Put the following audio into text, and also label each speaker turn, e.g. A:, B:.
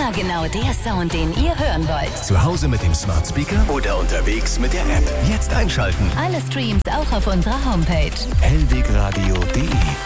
A: Immer genau der Sound, den ihr hören wollt.
B: Zu Hause mit dem Smart Speaker oder unterwegs mit der App. Jetzt einschalten.
A: Alle Streams auch auf unserer Homepage.
B: hellwegradio.de